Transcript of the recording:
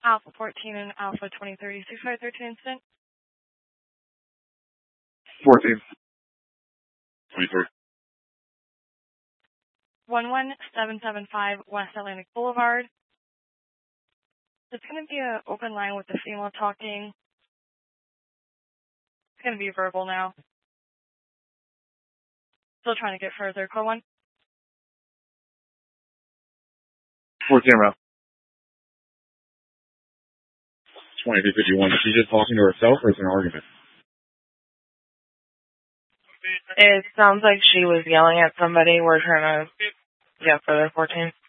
Alpha 14 and Alpha 2030, 6513 incident. 14. 23. 11775 West Atlantic Boulevard. It's going to be an open line with the female talking. It's going to be verbal now. Still trying to get further. Code 1. 14 round. 2251. Is she just talking to herself or is it an argument? It sounds like she was yelling at somebody. We're trying to get further 14.